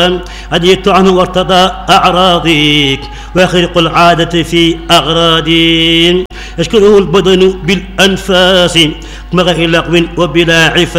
عديت عنه وارتضى أعراضي ويخرق العادة في أغراضي يشكره البدن بالأنفاس مغى لغو وبلا عفاف